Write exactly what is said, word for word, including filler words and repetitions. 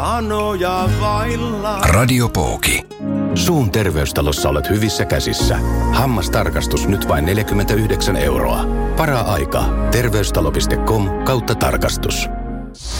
anoja vailla. Radiopooki. Suun terveystalossa olet hyvissä käsissä. Hammastarkastus nyt vain neljäkymmentäyhdeksän euroa. Para-aika. Terveystalo piste com kautta tarkastus.